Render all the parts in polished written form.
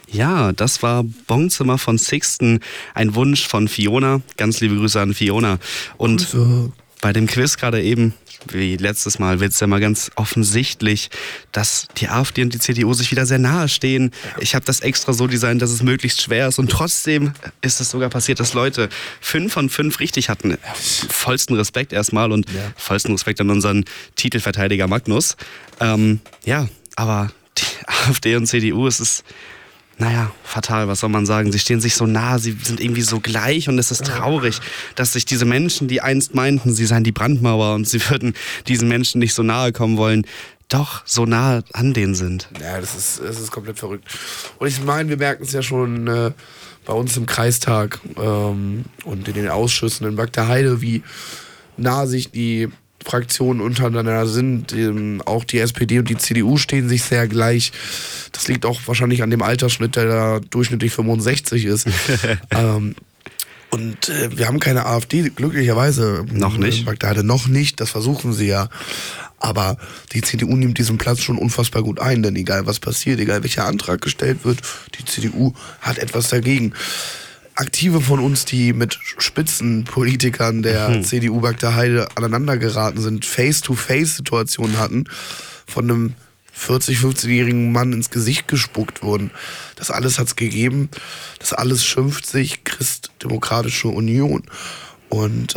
Ja, das war Bonzimmer von Sixten, ein Wunsch von Fiona. Ganz liebe Grüße an Fiona. Und bei dem Quiz gerade eben, wie letztes Mal, wird es ja mal ganz offensichtlich, dass die AfD und die CDU sich wieder sehr nahe stehen. Ich habe das extra so designt, dass es möglichst schwer ist. Und trotzdem ist es sogar passiert, dass Leute 5 von 5 richtig hatten. Vollsten Respekt erstmal und vollsten Respekt an unseren Titelverteidiger Magnus. Aber die AfD und CDU, es ist... fatal, was soll man sagen? Sie stehen sich so nah, sie sind irgendwie so gleich und es ist traurig, dass sich diese Menschen, die einst meinten, sie seien die Brandmauer und sie würden diesen Menschen nicht so nahe kommen wollen, doch so nah an denen sind. Ja, das ist komplett verrückt. Und ich meine, wir merken es ja schon bei uns im Kreistag und in den Ausschüssen in Bagda-Heide, wie nah sich die Fraktionen untereinander sind. Auch die SPD und die CDU stehen sich sehr gleich. Das liegt auch wahrscheinlich an dem Altersschnitt, der da durchschnittlich 65 ist. Wir haben keine AfD, glücklicherweise. Noch nicht. Noch nicht, das versuchen sie ja. Aber die CDU nimmt diesen Platz schon unfassbar gut ein, denn egal was passiert, egal welcher Antrag gestellt wird, die CDU hat etwas dagegen. Aktive von uns, die mit Spitzenpolitikern der CDU Bagda-Heide aneinander geraten sind, Face-to-Face-Situationen hatten, von einem 40-, 50-jährigen Mann ins Gesicht gespuckt wurden. Das alles hat's gegeben. Das alles schimpft sich Christdemokratische Union. Und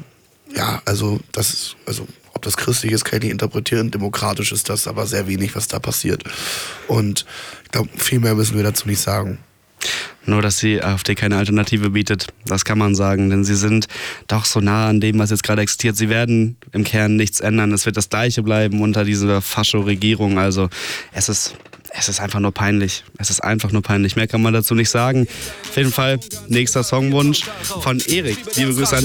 ob das christlich ist, kann ich nicht interpretieren. Demokratisch ist das aber sehr wenig, was da passiert. Und ich glaube, viel mehr müssen wir dazu nicht sagen. Nur, dass die AfD keine Alternative bietet, das kann man sagen, denn sie sind doch so nah an dem, was jetzt gerade existiert. Sie werden im Kern nichts ändern, es wird das Gleiche bleiben unter dieser Fascho-Regierung. Also es ist einfach nur peinlich. Es ist einfach nur peinlich. Mehr kann man dazu nicht sagen. Auf jeden Fall nächster Songwunsch von Erik. Liebe Grüße an